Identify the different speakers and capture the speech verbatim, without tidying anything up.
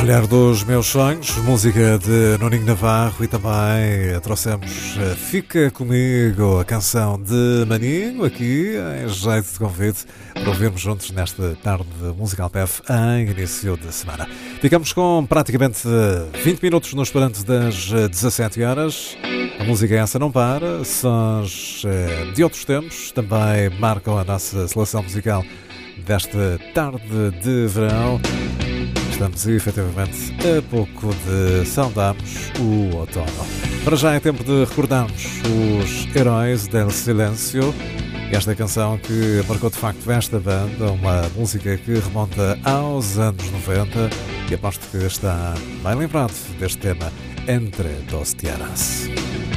Speaker 1: Mulher dos meus sonhos, música de Nuninho Navarro, e também trouxemos Fica Comigo, a canção de Maninho, aqui em jeito de convite para ouvirmos juntos nesta tarde musical P F em início de semana. Ficamos com praticamente vinte minutos no esperante das dezassete horas. A música essa não para, sons de outros tempos também marcam a nossa seleção musical desta tarde de verão. Estamos efetivamente a pouco de saudarmos o outono. Para já é tempo de recordarmos os Heróis del Silêncio. Esta canção que marcou de facto esta banda, uma música que remonta aos anos noventa, e aposto que está bem lembrado deste tema Entre Dos Tierras.